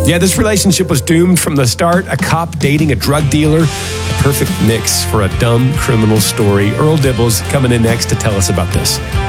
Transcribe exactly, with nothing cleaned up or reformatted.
Yeah, this relationship was doomed from the start. A cop dating a drug dealer. A perfect mix for a dumb criminal story. Earl Dibbles coming in next to tell us about this.